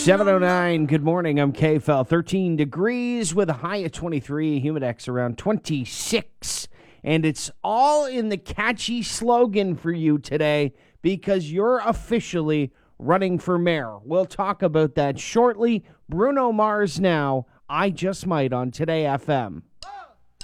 7:09. Good morning. I'm KFL. 13 degrees with a high of 23. Humidex around 26. And it's all in the catchy slogan for you today because you're officially running for mayor. We'll talk about that shortly. Bruno Mars now. I Just Might on Today FM.